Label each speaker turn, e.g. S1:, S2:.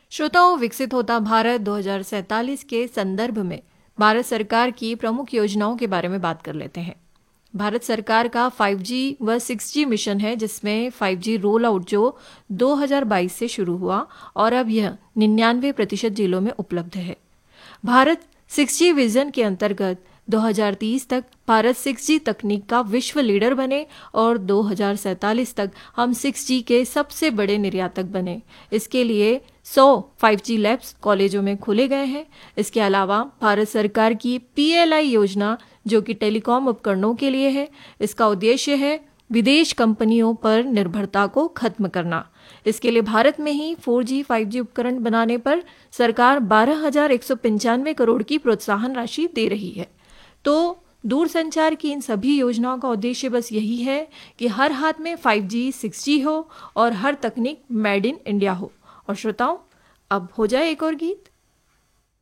S1: श्रोताओं, विकसित होता भारत 2047 के संदर्भ में भारत सरकार की प्रमुख योजनाओं के बारे में बात कर लेते हैं। भारत सरकार का 5G व 6G मिशन है, जिसमें 5G रोल आउट जो 2022 से शुरू हुआ और अब यह 99% जिलों में उपलब्ध है। भारत 6G विजन के अंतर्गत 2030 तक भारत 6G तकनीक का विश्व लीडर बने और 2047 तक हम 6G के सबसे बड़े निर्यातक बने। इसके लिए 100 5G लैब्स कॉलेजों में खोले गए हैं। इसके अलावा भारत सरकार की PLI योजना, जो कि टेलीकॉम उपकरणों के लिए है, इसका उद्देश्य है विदेश कंपनियों पर निर्भरता को खत्म करना। इसके लिए भारत में ही 4G 5G उपकरण बनाने पर सरकार 12,195 करोड़ की प्रोत्साहन राशि दे रही है। तो दूरसंचार की इन सभी योजनाओं का उद्देश्य बस यही है कि हर हाथ में 5G 6G हो और हर तकनीक मेड इन इंडिया हो। और श्रोताओं, अब हो जाए एक और गीत।